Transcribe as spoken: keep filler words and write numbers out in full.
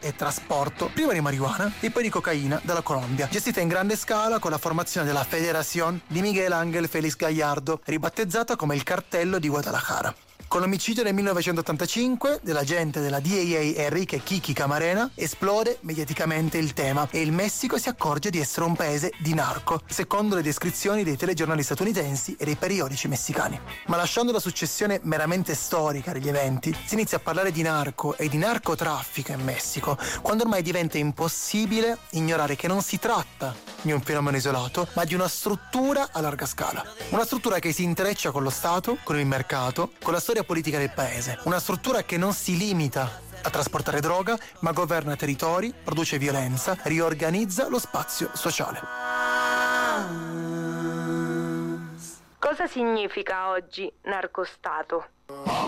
e trasporto, prima di marijuana e poi di cocaina dalla Colombia, gestita in grande scala con la formazione della Federación di Miguel Ángel Félix Gallardo, ribattezzata come il cartello di Guadalajara. Con l'omicidio nel millenovecentottantacinque dell'agente della D E A Enrique Kiki Camarena esplode mediaticamente il tema e il Messico si accorge di essere un paese di narco, secondo le descrizioni dei telegiornali statunitensi e dei periodici messicani. Ma lasciando la successione meramente storica degli eventi, si inizia a parlare di narco e di narcotraffico in Messico, quando ormai diventa impossibile ignorare che non si tratta di un fenomeno isolato, ma di una struttura a larga scala. Una struttura che si intreccia con lo Stato, con il mercato, con la storia politica del paese. Una struttura che non si limita a trasportare droga, ma governa territori, produce violenza, riorganizza lo spazio sociale. Cosa significa oggi narcostato?